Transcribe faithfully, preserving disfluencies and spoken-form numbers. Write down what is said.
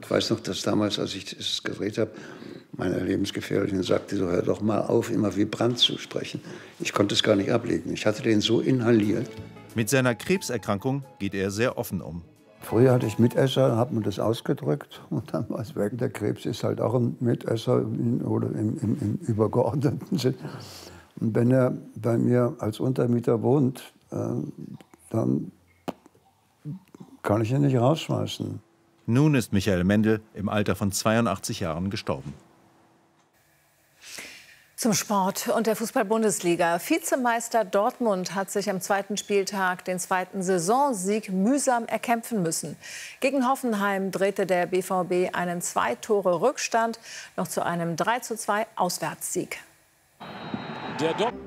Ich weiß noch, dass damals, als ich es gedreht habe, meine Lebensgefährtin sagte, so hör doch mal auf, immer wie Brandt zu sprechen. Ich konnte es gar nicht ablegen. Ich hatte den so inhaliert. Mit seiner Krebserkrankung geht er sehr offen um. Früher hatte ich Mitesser, hat man das ausgedrückt. Und dann war es weg. Der Krebs ist halt auch ein Mitesser in, oder im, im, im übergeordneten Sinn. Und wenn er bei mir als Untermieter wohnt, äh, dann kann ich ihn nicht rausschmeißen. Nun ist Michael Mendel im Alter von zweiundachtzig Jahren gestorben. Zum Sport und der Fußball-Bundesliga. Vizemeister Dortmund hat sich am zweiten Spieltag den zweiten Saisonsieg mühsam erkämpfen müssen. Gegen Hoffenheim drehte der B V B einen Zwei-Tore-Rückstand noch zu einem drei zu zwei Auswärtssieg. Der Dok